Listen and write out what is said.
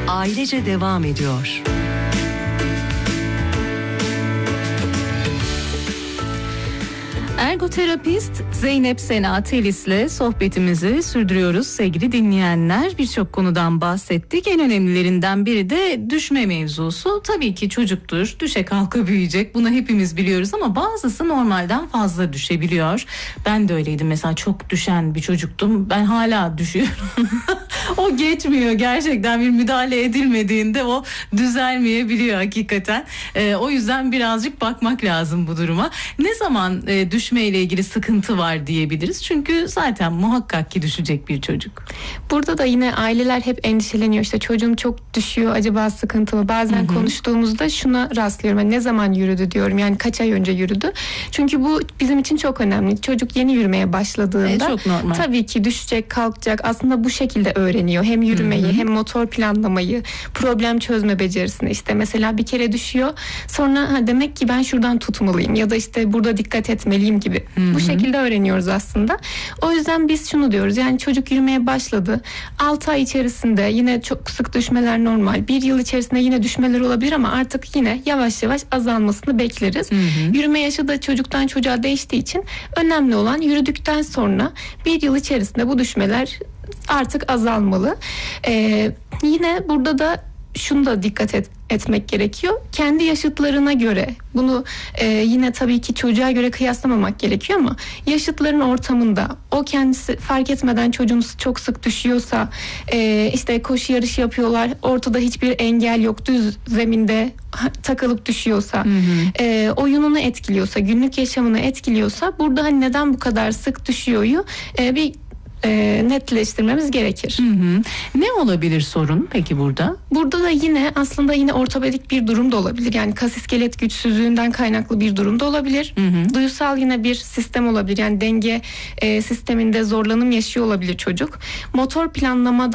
Ailece devam ediyor. Ergoterapist Zeynep Sena Telis'le sohbetimizi sürdürüyoruz sevgili dinleyenler. Birçok konudan bahsettik. En önemlilerinden biri de düşme mevzusu. Tabii ki çocuktur, düşe kalka büyüyecek. Bunu hepimiz biliyoruz ama bazısı normalden fazla düşebiliyor. Ben de öyleydim mesela, çok düşen bir çocuktum. Ben hala düşüyorum. O geçmiyor gerçekten, bir müdahale edilmediğinde o düzelmeyebiliyor hakikaten. O yüzden birazcık bakmak lazım bu duruma. Ne zaman düşme ile ilgili sıkıntı var diyebiliriz? Çünkü zaten muhakkak ki düşecek bir çocuk. Burada da yine aileler hep endişeleniyor. İşte çocuğum çok düşüyor, acaba sıkıntı mı? Bazen konuştuğumuzda şuna rastlıyorum. Yani ne zaman yürüdü diyorum. Yani kaç ay önce yürüdü? Çünkü bu bizim için çok önemli. Çocuk yeni yürümeye başladığında çok normal. Tabii ki düşecek, kalkacak. Aslında bu şekilde öğreniyor. Hem yürümeyi, hem motor planlamayı, problem çözme becerisini. İşte mesela bir kere düşüyor. Sonra demek ki ben şuradan tutmalıyım ya da işte burada dikkat etmeliyim gibi. Bu şekilde öğreniyoruz aslında. O yüzden biz şunu diyoruz. Yani çocuk yürümeye başladı. 6 ay içerisinde yine çok sık düşmeler normal. 1 yıl içerisinde yine düşmeler olabilir ama artık yine yavaş yavaş azalmasını bekleriz. Yürüme yaşı da çocuktan çocuğa değiştiği için önemli olan yürüdükten sonra 1 yıl içerisinde bu düşmeler artık azalmalı. Yine burada da şunu da dikkat etmek gerekiyor. Kendi yaşıtlarına göre bunu yine tabii ki çocuğa göre kıyaslamamak gerekiyor ama yaşıtların ortamında o kendisi fark etmeden çocuğumuz çok sık düşüyorsa, işte koşu yarışı yapıyorlar, ortada hiçbir engel yok, düz zeminde takılıp düşüyorsa, oyununu etkiliyorsa, günlük yaşamını etkiliyorsa, burada hani neden bu kadar sık düşüyoryu bir netleştirmemiz gerekir. Ne olabilir sorun peki burada? Burada da yine aslında ortopedik bir durum da olabilir. Yani kas iskelet güçsüzlüğünden kaynaklı bir durum da olabilir. Duysal yine bir sistem olabilir. Yani denge sisteminde zorlanım yaşıyor olabilir çocuk. Motor planlamada